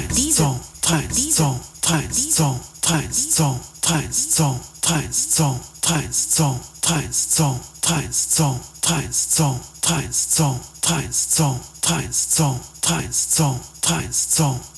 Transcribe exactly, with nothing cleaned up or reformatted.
Zone, Trance Zone, Trance Zone, Trance Zone, Trance Zone, Trance Zone, Trance Zone, Trance Zone, Trance Zone, Trance Zone, Trance Zone, Trance Zone, Trance Zone, Trance Zone, Trance Zone,